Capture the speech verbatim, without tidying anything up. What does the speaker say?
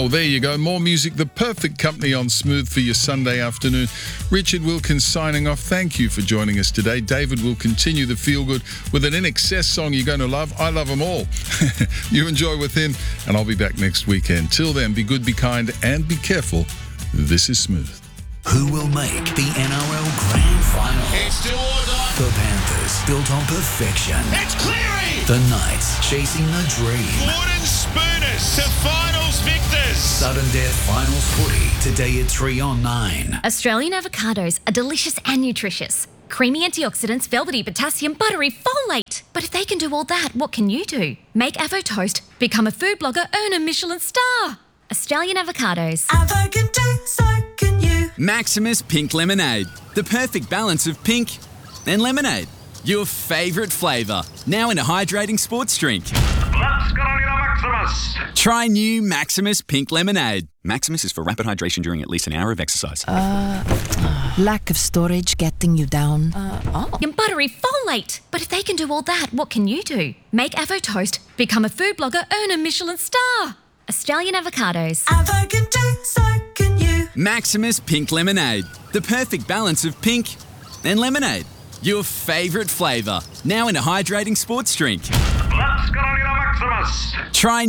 Well, there you go. More music, the perfect company on Smooth for your Sunday afternoon. Richard Wilkins signing off. Thank you for joining us today. David will continue the feel good with an I N X S song you're going to love. I love them all. You enjoy with him, and I'll be back next weekend. Till then, be good, be kind, and be careful. This is Smooth. Who will make the N R L Grand Final? It's do or die. The Panthers, built on perfection. It's Cleary. The Knights, chasing the dream. Wooden Spooners to finals victors. Sudden Death Finals footy, today at three on nine. Australian avocados are delicious and nutritious. Creamy antioxidants, velvety potassium, buttery folate. But if they can do all that, what can you do? Make Avo Toast, become a food blogger, earn a Michelin star. Australian avocados. Avo can do, so can you. Maximus Pink Lemonade. The perfect balance of pink and lemonade. Your favourite flavour. Now in a hydrating sports drink. Let's go to Maximus. Try new Maximus Pink Lemonade. Maximus is for rapid hydration during at least an hour of exercise. Uh, uh, lack of storage getting you down. Uh, oh. And buttery folate. But if they can do all that, what can you do? Make Avo Toast, become a food blogger, earn a Michelin star. Australian avocados. Avo can do, so can you. Maximus Pink Lemonade. The perfect balance of pink and lemonade. Your favourite flavour. Now in a hydrating sports drink. Let's go to Maximus. Try